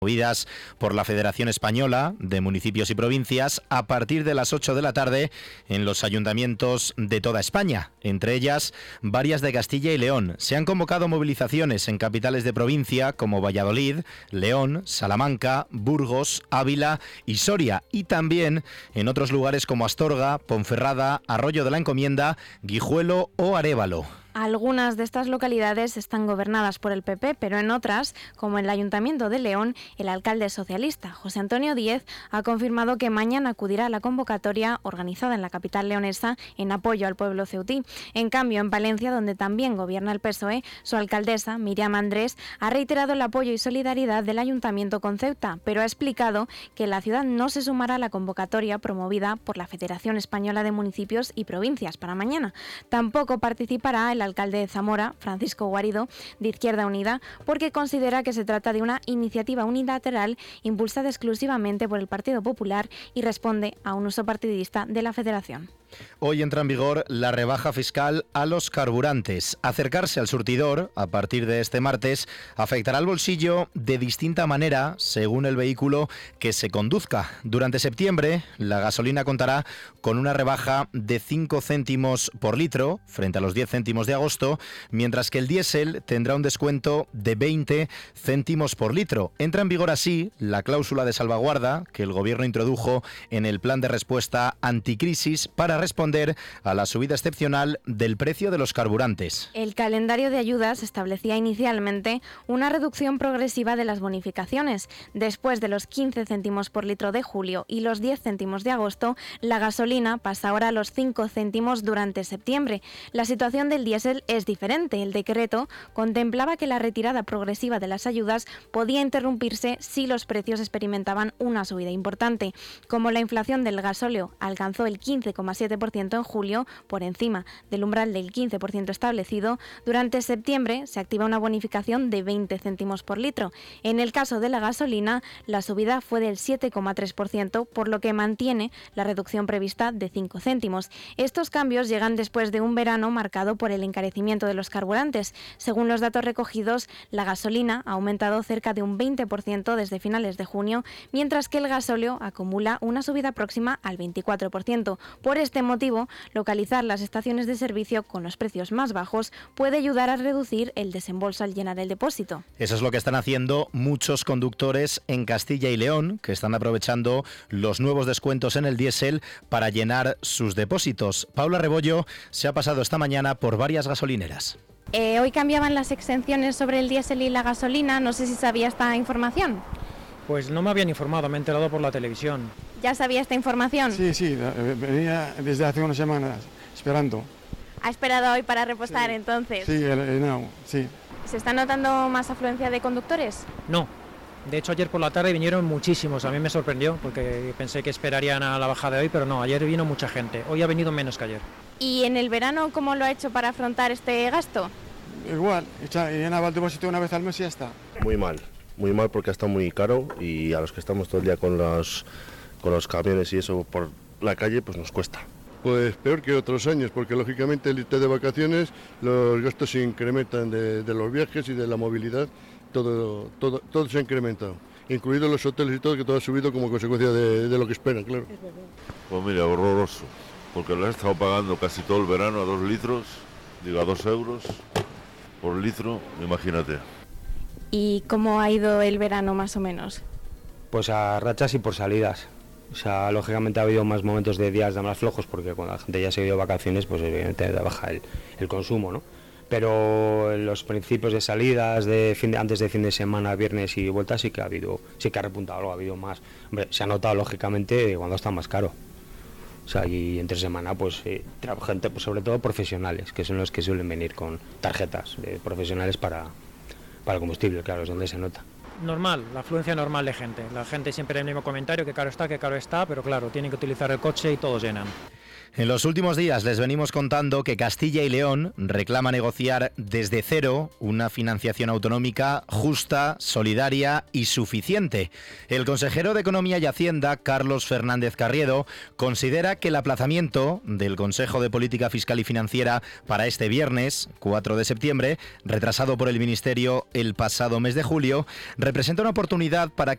Movidas por la Federación Española de Municipios y Provincias a partir de las 8 de la tarde en los ayuntamientos de toda España, entre ellas varias de Castilla y León. Se han convocado movilizaciones en capitales de provincia como Valladolid, León, Salamanca, Burgos, Ávila y Soria, y también en otros lugares como Astorga, Ponferrada, Arroyo de la Encomienda, Guijuelo o Arévalo. Algunas de estas localidades están gobernadas por el PP, pero en otras, como en el Ayuntamiento de León, el alcalde socialista, José Antonio Díez, ha confirmado que mañana acudirá a la convocatoria organizada en la capital leonesa en apoyo al pueblo ceutí. En cambio, en Palencia, donde también gobierna el PSOE, su alcaldesa, Miriam Andrés, ha reiterado el apoyo y solidaridad del Ayuntamiento con Ceuta, pero ha explicado que la ciudad no se sumará a la convocatoria promovida por la Federación Española de Municipios y Provincias para mañana. Tampoco participará el alcalde de Zamora, Francisco Guarido, de Izquierda Unida, porque considera que se trata de una iniciativa unilateral impulsada exclusivamente por el Partido Popular y responde a un uso partidista de la Federación. Hoy entra en vigor la rebaja fiscal a los carburantes. Acercarse al surtidor a partir de este martes afectará al bolsillo de distinta manera según el vehículo que se conduzca. Durante septiembre, la gasolina contará con una rebaja de 5 céntimos por litro frente a los 10 céntimos de agosto, mientras que el diésel tendrá un descuento de 20 céntimos por litro. Entra en vigor así la cláusula de salvaguarda que el Gobierno introdujo en el plan de respuesta anticrisis para responder a la subida excepcional del precio de los carburantes. El calendario de ayudas establecía inicialmente una reducción progresiva de las bonificaciones. Después de los 15 céntimos por litro de julio y los 10 céntimos de agosto, la gasolina pasa ahora a los 5 céntimos durante septiembre. La situación del diésel es diferente. El decreto contemplaba que la retirada progresiva de las ayudas podía interrumpirse si los precios experimentaban una subida importante. Como la inflación del gasóleo alcanzó el 15,7% en julio, por encima del umbral del 15% establecido, durante septiembre se activa una bonificación de 20 céntimos por litro. En el caso de la gasolina, la subida fue del 7,3%, por lo que mantiene la reducción prevista de 5 céntimos. Estos cambios llegan después de un verano marcado por el encarecimiento de los carburantes. Según los datos recogidos, la gasolina ha aumentado cerca de un 20% desde finales de junio, mientras que el gasóleo acumula una subida próxima al 24%. Por este motivo, localizar las estaciones de servicio con los precios más bajos puede ayudar a reducir el desembolso al llenar el depósito. Eso es lo que están haciendo muchos conductores en Castilla y León, que están aprovechando los nuevos descuentos en el diésel para llenar sus depósitos. Paula Rebollo se ha pasado esta mañana por varias gasolineras. Hoy cambiaban las exenciones sobre el diésel y la gasolina. No sé si sabía esta información. Pues no me habían informado, me he enterado por la televisión. ¿Ya sabía esta información? Sí, venía desde hace unas semanas esperando. ¿Ha esperado hoy para repostar entonces? Sí, sí. ¿Se está notando más afluencia de conductores? No, de hecho ayer por la tarde vinieron muchísimos, a mí me sorprendió porque pensé que esperarían a la bajada de hoy, pero no, ayer vino mucha gente, hoy ha venido menos que ayer. ¿Y en el verano cómo lo ha hecho para afrontar este gasto? Igual, llenaba el depósito una vez al mes y ya está. Muy mal porque está muy caro y a los que estamos todo el día con los camiones y eso por la calle pues nos cuesta. Pues peor que otros años, porque lógicamente el irte de vacaciones, los gastos se incrementan de los viajes y de la movilidad, todo se ha incrementado, incluidos los hoteles y todo, que todo ha subido como consecuencia de lo que esperan, claro. Pues mira, horroroso, porque lo he estado pagando casi todo el verano a 2 litros, a 2 euros por litro, imagínate. ¿Y cómo ha ido el verano más o menos? Pues a rachas y por salidas. O sea, lógicamente ha habido más momentos de días de más flojos porque cuando la gente ya se ha ido de vacaciones, pues evidentemente baja el consumo, ¿no? Pero en los principios de salidas, antes de fin de semana, viernes y vuelta, sí que ha repuntado algo, ha habido más. Hombre, se ha notado lógicamente cuando está más caro. O sea, y entre semana, pues gente, pues sobre todo profesionales, que son los que suelen venir con tarjetas profesionales para el combustible, claro, es donde se nota. Normal, la afluencia normal de gente. La gente siempre en el mismo comentario, que caro está, pero claro, tienen que utilizar el coche y todos llenan. En los últimos días les venimos contando que Castilla y León reclama negociar desde cero una financiación autonómica justa, solidaria y suficiente. El consejero de Economía y Hacienda, Carlos Fernández Carriedo, considera que el aplazamiento del Consejo de Política Fiscal y Financiera para este viernes, 4 de septiembre, retrasado por el Ministerio el pasado mes de julio, representa una oportunidad para que